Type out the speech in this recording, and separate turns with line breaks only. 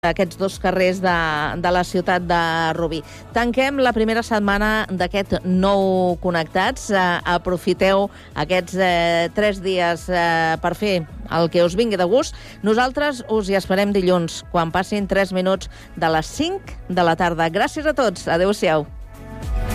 aquests dos carrers de la ciutat de Rubí. Tanquem la primera setmana d'aquest nou Connectats. Aprofiteu aquests 3 dies per fer el que us vingui de gust. Nosaltres us hi esperem dilluns, quan passin 3 minuts de les 5 de la tarda. Gràcies a tots. Adéu-siau.